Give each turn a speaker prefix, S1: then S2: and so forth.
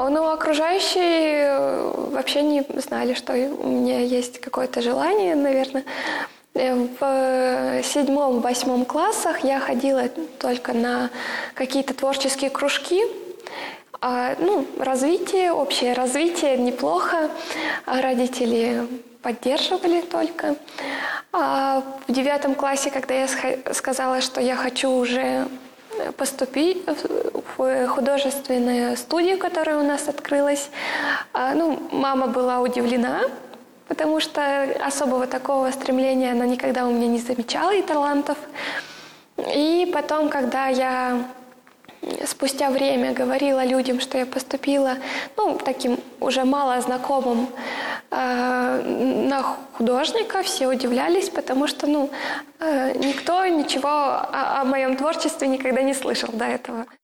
S1: Ну, окружающие вообще не знали, что у меня есть какое-то желание, наверное. В 7-8 классах я ходила только на какие-то творческие кружки. Общее развитие неплохо. Родители поддерживали только. А в 9 классе, когда я сказала, что я хочу уже поступить в художественную студию, которая у нас открылась, мама была удивлена, потому что особого такого стремления она никогда у меня не замечала и талантов. И потом, когда я спустя время говорила людям, что я поступила, таким уже мало знакомым на художника, все удивлялись, потому что, никто ничего о моем творчестве никогда не слышал до этого.